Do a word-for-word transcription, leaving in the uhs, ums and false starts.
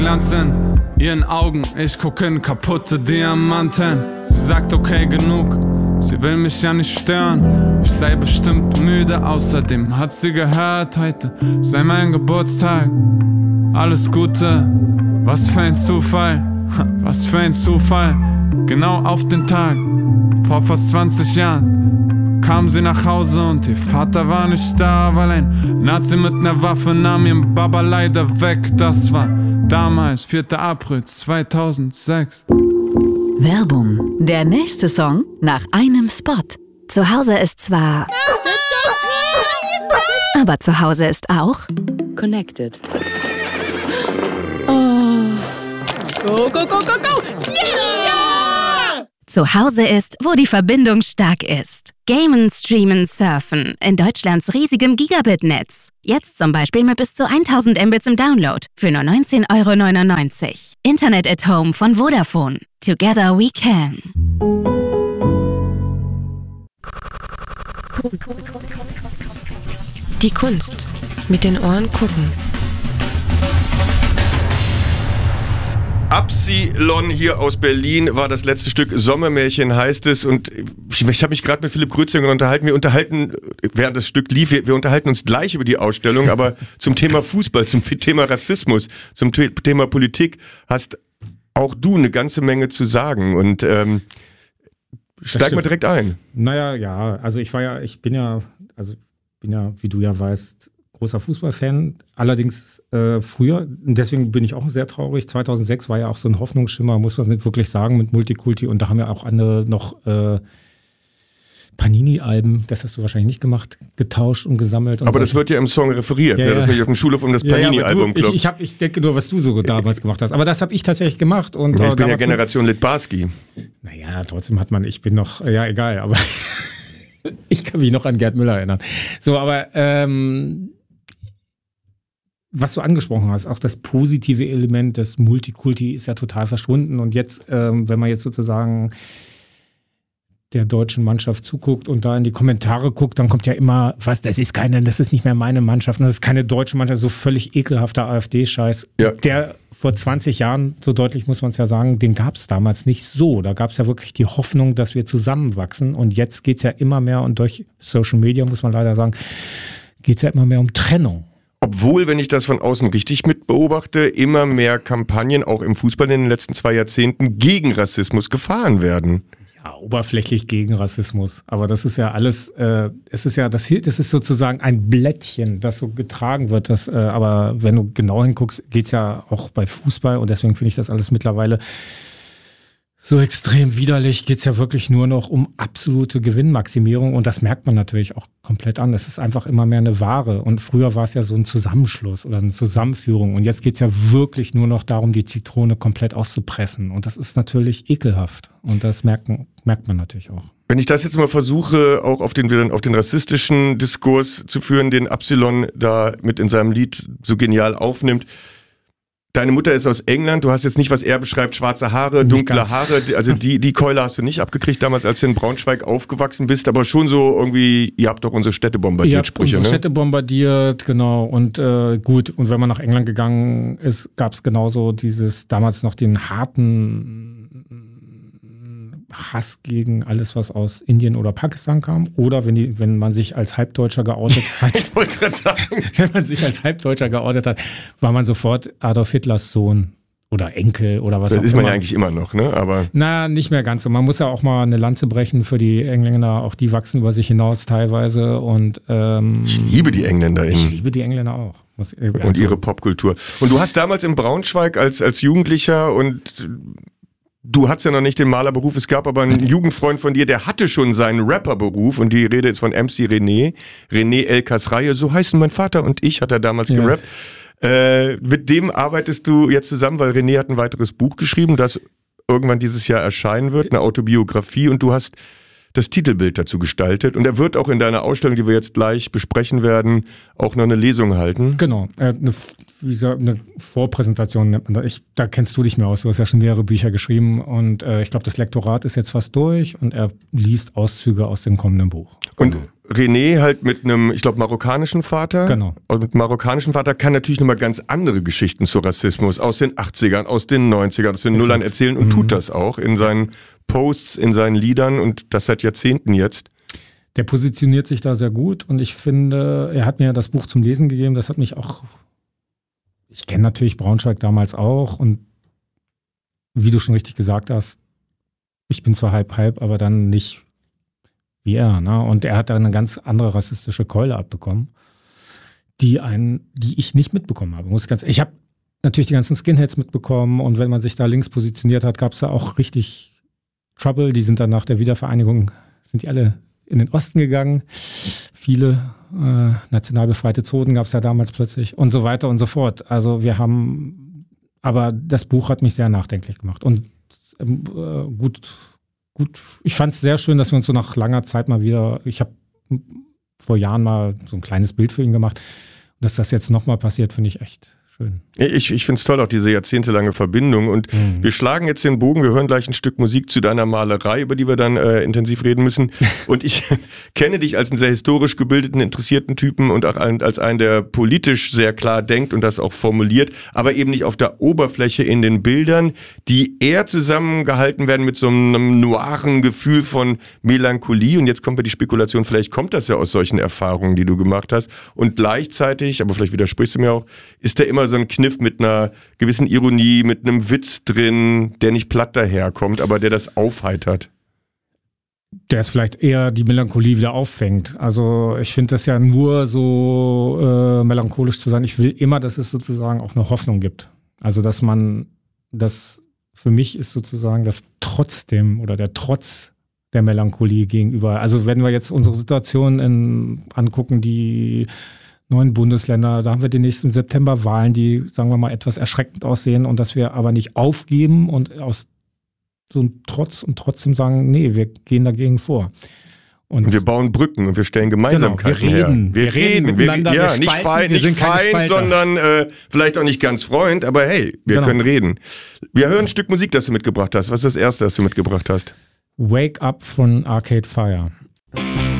Glanz in ihren Augen, ich guck in kaputte Diamanten. Sie sagt okay, genug, sie will mich ja nicht stören. Ich sei bestimmt müde, außerdem hat sie gehört, heute sei mein Geburtstag. Alles Gute, was für ein Zufall, was für ein Zufall. Genau auf den Tag, vor fast zwanzig Jahren kam sie nach Hause und ihr Vater war nicht da, weil ein Nazi mit ner Waffe nahm ihren Baba leider weg. Das war damals, vierter April zweitausendsechs. Werbung. Der nächste Song nach einem Spot. Zu Hause ist zwar... aber zu Hause ist auch... Connected. Oh. Go, go, go, go, go! Yeah! Zu Hause ist, wo die Verbindung stark ist. Gamen, streamen, surfen. In Deutschlands riesigem Gigabit-Netz. Jetzt zum Beispiel mit bis zu tausend Mbits im Download. Für nur neunzehn Euro neunundneunzig. Internet at Home von Vodafone. Together we can. Die Kunst. Mit den Ohren gucken. Absilon hier aus Berlin war das letzte Stück. Sommermärchen heißt es. Und ich, ich habe mich gerade mit Philipp Grützinger unterhalten. Wir unterhalten, während das Stück lief, wir, wir unterhalten uns gleich über die Ausstellung, aber zum Thema Fußball, zum Thema Rassismus, zum Thema Politik hast auch du eine ganze Menge zu sagen. Und ähm, steig mal direkt ein. Naja, ja, also ich war ja, ich bin ja, also bin ja, wie du ja weißt, großer Fußballfan, allerdings äh, früher, deswegen bin ich auch sehr traurig, zweitausendsechs war ja auch so ein Hoffnungsschimmer, muss man wirklich sagen, mit Multikulti, und da haben ja auch andere noch äh, Panini-Alben, das hast du wahrscheinlich nicht gemacht, getauscht und gesammelt. Und aber so. Das wird ja im Song referiert, ja, ne? ja. Das ist nämlich auf dem Schulhof um das Panini-Album. Ja, ja, ich, ich, hab, ich denke nur, was du so damals gemacht hast, aber das habe ich tatsächlich gemacht. Und, ja, ich äh, bin ja Generation Litbarski. Naja, trotzdem hat man, ich bin noch, ja egal, aber ich kann mich noch an Gerd Müller erinnern. So, aber ähm, was du angesprochen hast, auch das positive Element des Multikulti ist ja total verschwunden. Und jetzt, ähm, wenn man jetzt sozusagen der deutschen Mannschaft zuguckt und da in die Kommentare guckt, dann kommt ja immer, was, das ist keine, das ist nicht mehr meine Mannschaft, das ist keine deutsche Mannschaft, so völlig ekelhafter AfD-Scheiß. Ja. Der vor zwanzig Jahren, so deutlich muss man es ja sagen, den gab es damals nicht so. Da gab es ja wirklich die Hoffnung, dass wir zusammenwachsen. Und jetzt geht es ja immer mehr, und durch Social Media, muss man leider sagen, geht es ja immer mehr um Trennung. Obwohl, wenn ich das von außen richtig mit beobachte, immer mehr Kampagnen auch im Fußball in den letzten zwei Jahrzehnten gegen Rassismus gefahren werden. Ja, oberflächlich gegen Rassismus. Aber das ist ja alles, äh, es ist ja, das, das ist sozusagen ein Blättchen, das so getragen wird. Das, äh, aber wenn du genau hinguckst, geht's ja auch bei Fußball, und deswegen finde ich das alles mittlerweile so extrem widerlich. Geht's ja wirklich nur noch um absolute Gewinnmaximierung, und das merkt man natürlich auch komplett an. Es ist einfach immer mehr eine Ware, und früher war es ja so ein Zusammenschluss oder eine Zusammenführung, und jetzt geht's ja wirklich nur noch darum, die Zitrone komplett auszupressen, und das ist natürlich ekelhaft, und das merkt, merkt man natürlich auch. Wenn ich das jetzt mal versuche, auch auf den, auf den rassistischen Diskurs zu führen, den Absilon da mit in seinem Lied so genial aufnimmt. Deine Mutter ist aus England, du hast jetzt nicht, was er beschreibt, schwarze Haare, Nicht dunkle ganz. Haare, also die, die Keule hast du nicht abgekriegt damals, als du in Braunschweig aufgewachsen bist, aber schon so irgendwie, ihr habt doch unsere Städte bombardiert, Ihr habt Sprüche, unsere ne? Städte bombardiert, genau, und äh, gut, und wenn man nach England gegangen ist, gab es genauso dieses, damals noch den harten Hass gegen alles, was aus Indien oder Pakistan kam, oder wenn, die, wenn man sich als Halbdeutscher geoutet hat, Ich wollte gerade sagen. wenn man sich als Halbdeutscher geoutet hat, war man sofort Adolf Hitlers Sohn oder Enkel oder was Das auch ist man immer. ja eigentlich immer noch, ne? Aber Na, nicht mehr ganz so. Man muss ja auch mal eine Lanze brechen für die Engländer. Auch die wachsen über sich hinaus teilweise. Und ähm, ich liebe die Engländer ich in, liebe die Engländer auch. Muss, also, und ihre Popkultur. Und du hast damals in Braunschweig als, als Jugendlicher, und du hattest ja noch nicht den Malerberuf, es gab aber einen Jugendfreund von dir, der hatte schon seinen Rapperberuf, und die Rede ist von M C René, René El Kasraie, so heißen mein Vater und ich, hat er damals Ja. gerappt. Äh, mit dem arbeitest du jetzt zusammen, weil René hat ein weiteres Buch geschrieben, das irgendwann dieses Jahr erscheinen wird, eine Autobiografie, und du hast das Titelbild dazu gestaltet. Und er wird auch in deiner Ausstellung, die wir jetzt gleich besprechen werden, auch noch eine Lesung halten. Genau, äh, eine, wie gesagt, eine Vorpräsentation nennt man das. Ich, da kennst du dich mehr aus, du hast ja schon mehrere Bücher geschrieben und äh, ich glaube, das Lektorat ist jetzt fast durch und er liest Auszüge aus dem kommenden Buch. Und René halt mit einem, ich glaube, marokkanischen Vater. Genau. Und mit einem marokkanischen Vater kann natürlich nochmal ganz andere Geschichten zu Rassismus aus den achtzigern, aus den neunzigern, aus den Exakt. Nullern erzählen und Mhm. tut das auch in seinen Posts, in seinen Liedern und das seit Jahrzehnten jetzt. Der positioniert sich da sehr gut und ich finde, er hat mir das Buch zum Lesen gegeben, das hat mich auch, ich kenne natürlich Braunschweig damals auch und wie du schon richtig gesagt hast, ich bin zwar halb halb, aber dann nicht wie er, ne? Und er hat da eine ganz andere rassistische Keule abbekommen, die einen, die ich nicht mitbekommen habe. Muss ganz, ich habe natürlich die ganzen Skinheads mitbekommen und wenn man sich da links positioniert hat, gab es da auch richtig Trouble. Die sind dann nach der Wiedervereinigung, sind die alle in den Osten gegangen. Viele äh, national befreite Zonen gab es ja damals plötzlich und so weiter und so fort. Also wir haben, aber das Buch hat mich sehr nachdenklich gemacht und ähm, äh, gut. Gut, ich fand es sehr schön, dass wir uns so nach langer Zeit mal wieder, ich habe vor Jahren mal so ein kleines Bild für ihn gemacht. Und dass das jetzt nochmal passiert, finde ich echt schön. Ich, ich finde es toll, auch diese jahrzehntelange Verbindung. Und Mhm. wir schlagen jetzt den Bogen, wir hören gleich ein Stück Musik zu deiner Malerei, über die wir dann äh, intensiv reden müssen. Und ich kenne dich als einen sehr historisch gebildeten, interessierten Typen und auch ein, als einen, der politisch sehr klar denkt und das auch formuliert, aber eben nicht auf der Oberfläche in den Bildern, die eher zusammengehalten werden mit so einem noiren Gefühl von Melancholie. Und jetzt kommt ja die Spekulation, vielleicht kommt das ja aus solchen Erfahrungen, die du gemacht hast. Und gleichzeitig, aber vielleicht widersprichst du mir auch, ist da immer so ein Kniff mit einer gewissen Ironie, mit einem Witz drin, der nicht platt daherkommt, aber der das aufheitert. Der es vielleicht eher die Melancholie wieder auffängt. Also ich finde das ja nur so äh, melancholisch zu sein. Ich will immer, dass es sozusagen auch eine Hoffnung gibt. Also dass man, das für mich ist sozusagen das trotzdem oder der Trotz der Melancholie gegenüber. Also wenn wir jetzt unsere Situation in, angucken, die neuen Bundesländer, da haben wir demnächst im September Wahlen, die, sagen wir mal, etwas erschreckend aussehen und dass wir aber nicht aufgeben und aus so einem Trotz und trotzdem sagen, nee, wir gehen dagegen vor. Und, Und wir bauen Brücken und wir stellen Gemeinsamkeiten Genau, wir reden. her. Wir, Wir reden reden. miteinander, wir, ja, wir nicht spalten, Feind, wir nicht sind keine Feind Spalter. sondern äh, vielleicht auch nicht ganz Freund, aber hey, wir Genau. können reden. Wir hören ein Stück Musik, das du mitgebracht hast. Was ist das erste, das du mitgebracht hast? Wake Up von Arcade Fire.